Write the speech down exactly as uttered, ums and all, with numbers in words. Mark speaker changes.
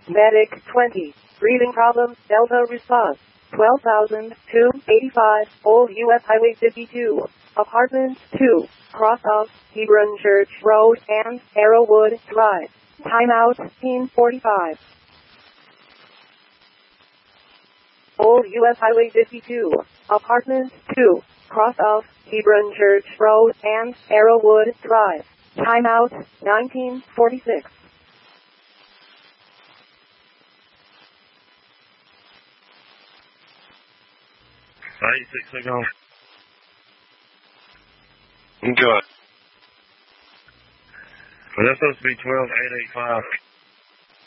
Speaker 1: Medic twenty. Breathing problem, Delta response. twelve thousand two hundred eighty-five, Old U S Highway fifty-two. Apartment two. Cross off Hebron Church Road and Arrowwood Drive. Timeout fifteen forty-five. Old U S Highway fifty-two. Apartment two. Cross off Hebron Church Road and Arrowwood Drive. Timeout nineteen forty-six.
Speaker 2: eighty-six signal.
Speaker 3: Good.
Speaker 2: Well, that's supposed to be twelve eight eighty-five.